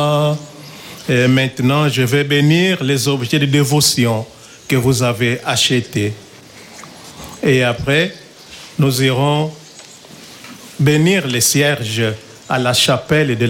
Et maintenant, je vais bénir les objets de dévotion que vous avez achetés. Et après, nous irons bénir les cierges à la chapelle de